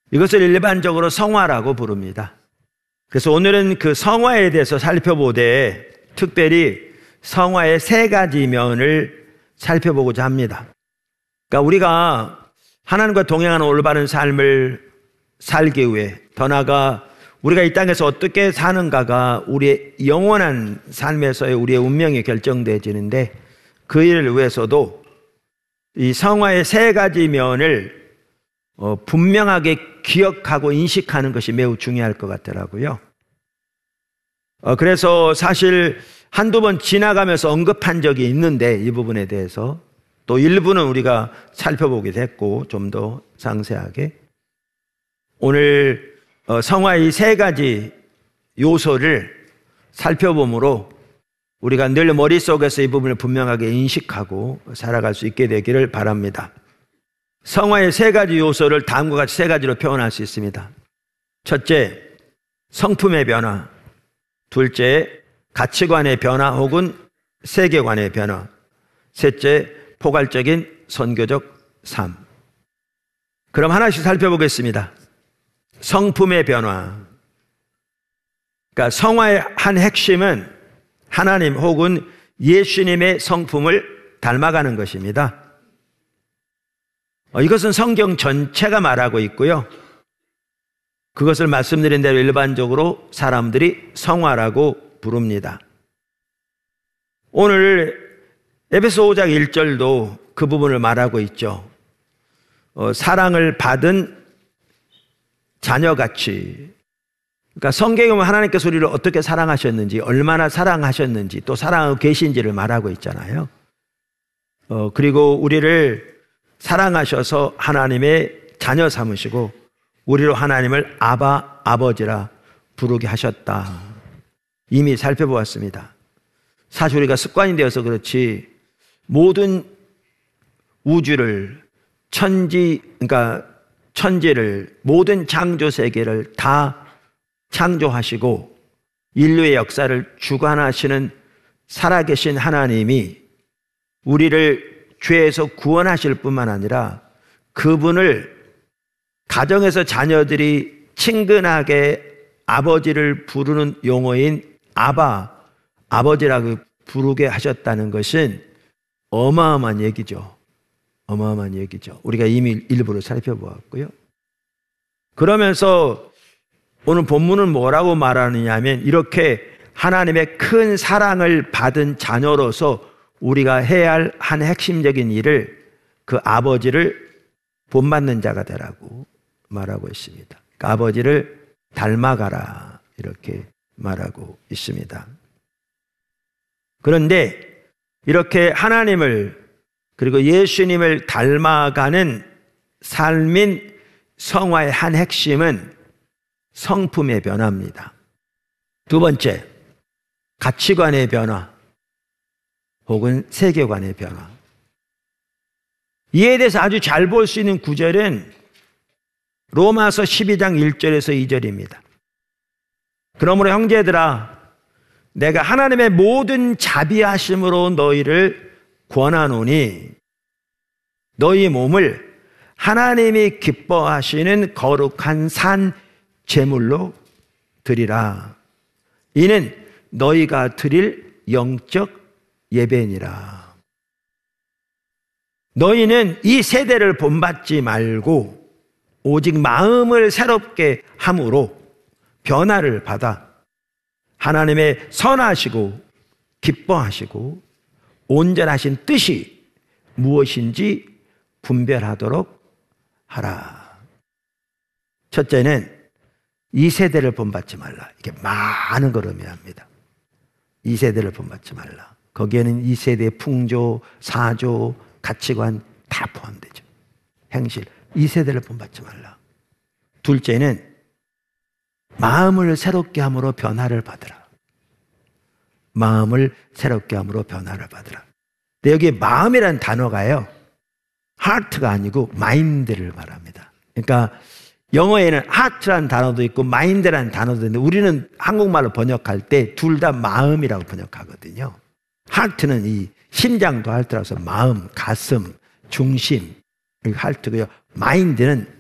이것을 일반적으로 성화라고 부릅니다. 그래서 오늘은 그 성화에 대해서 살펴보되 특별히 성화의 세 가지 면을 살펴보고자 합니다. 그러니까 우리가 하나님과 동행하는 올바른 삶을 살기 위해, 더 나아가 우리가 이 땅에서 어떻게 사는가가 우리의 영원한 삶에서의 우리의 운명이 결정되어지는데, 그 일을 위해서도 이 성화의 세 가지 면을 분명하게 기억하고 인식하는 것이 매우 중요할 것 같더라고요. 그래서 사실 한두 번 지나가면서 언급한 적이 있는데, 이 부분에 대해서 또 일부는 우리가 살펴보기도 했고, 좀 더 상세하게 오늘 성화의 이 세 가지 요소를 살펴보므로 우리가 늘 머릿속에서 이 부분을 분명하게 인식하고 살아갈 수 있게 되기를 바랍니다. 성화의 세 가지 요소를 다음과 같이 세 가지로 표현할 수 있습니다. 첫째, 성품의 변화. 둘째, 가치관의 변화 혹은 세계관의 변화. 셋째, 포괄적인 선교적 삶. 그럼 하나씩 살펴보겠습니다. 성품의 변화. 그러니까 성화의 한 핵심은 하나님 혹은 예수님의 성품을 닮아가는 것입니다. 이것은 성경 전체가 말하고 있고요. 그것을 말씀드린 대로 일반적으로 사람들이 성화라고 부릅니다. 오늘 에베소 5장 1절도 그 부분을 말하고 있죠. 사랑을 받은 자녀같이. 그러니까 성경에 보면 하나님께서 우리를 어떻게 사랑하셨는지, 얼마나 사랑하셨는지, 또 사랑하고 계신지를 말하고 있잖아요. 그리고 우리를 사랑하셔서 하나님의 자녀 삼으시고 우리로 하나님을 아바, 아버지라 부르게 하셨다. 이미 살펴보았습니다. 사실 우리가 습관이 되어서 그렇지 모든 우주를, 그러니까 천지를, 모든 창조 세계를 다 창조하시고 인류의 역사를 주관하시는 살아계신 하나님이 우리를 죄에서 구원하실 뿐만 아니라 그분을 가정에서 자녀들이 친근하게 아버지를 부르는 용어인 아바, 아버지라고 부르게 하셨다는 것은 어마어마한 얘기죠. 어마어마한 얘기죠. 우리가 이미 일부를 살펴보았고요. 그러면서 오늘 본문은 뭐라고 말하느냐 하면, 이렇게 하나님의 큰 사랑을 받은 자녀로서 우리가 해야 할 한 핵심적인 일을, 그 아버지를 본받는 자가 되라고 말하고 있습니다. 그 아버지를 닮아가라, 이렇게 말하고 있습니다. 그런데 이렇게 하나님을, 그리고 예수님을 닮아가는 삶인 성화의 한 핵심은 성품의 변화입니다. 두 번째, 가치관의 변화 혹은 세계관의 변화. 이에 대해서 아주 잘 볼 수 있는 구절은 로마서 12장 1절에서 2절입니다. 그러므로 형제들아, 내가 하나님의 모든 자비하심으로 너희를 권하노니 너희 몸을 하나님이 기뻐하시는 거룩한 산 제물로 드리라. 이는 너희가 드릴 영적 예배니라. 너희는 이 세대를 본받지 말고 오직 마음을 새롭게 함으로 변화를 받아 하나님의 선하시고 기뻐하시고 온전하신 뜻이 무엇인지 분별하도록 하라. 첫째는 이 세대를 본받지 말라. 이게 많은 걸 의미합니다. 이 세대를 본받지 말라. 거기에는 이 세대의 풍조, 사조, 가치관 다 포함되죠. 행실. 이 세대를 본받지 말라. 둘째는 마음을 새롭게 함으로 변화를 받으라. 마음을 새롭게 함으로 변화를 받으라. 근데 여기 마음이라는 단어가요, heart가 아니고 mind를 말합니다. 그러니까 영어에는 heart라는 단어도 있고 mind라는 단어도 있는데 우리는 한국말로 번역할 때 둘 다 마음이라고 번역하거든요. heart는 이 심장도 heart라서 마음, 가슴, 중심, heart고요. mind는